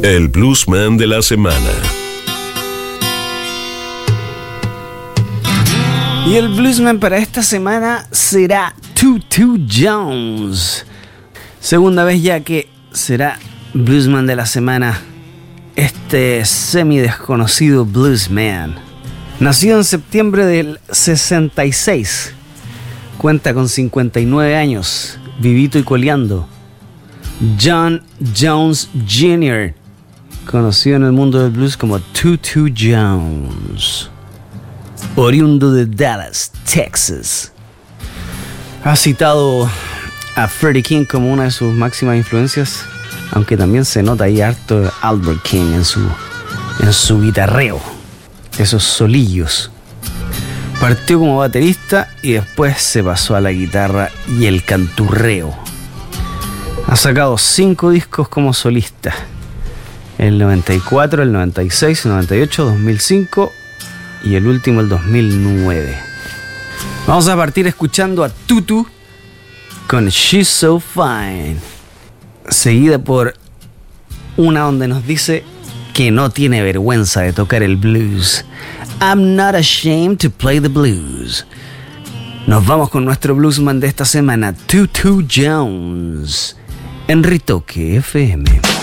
El Bluesman de la semana. Y el Bluesman para esta semana será Tutu Jones. Segunda vez ya que será Bluesman de la semana este semi-desconocido bluesman. Nacido en septiembre del 66. Cuenta con 59 años, vivito y coleando. John Jones Jr., conocido en el mundo del blues como Tutu Jones. Oriundo de Dallas, Texas. Ha citado a Freddie King como una de sus máximas influencias, aunque también se nota ahí harto de Albert King en su guitarreo, esos solillos. Partió como baterista y después se pasó a la guitarra y el canturreo. Ha sacado 5 discos como solista: el 94, el 96, el 98, 2005 y el último el 2009. Vamos a partir escuchando a Tutu con She's So Fine, seguida por una donde nos dice que no tiene vergüenza de tocar el blues. I'm not ashamed to play the blues. Nos vamos con nuestro bluesman de esta semana, Tutu Jones, en Ritoque FM.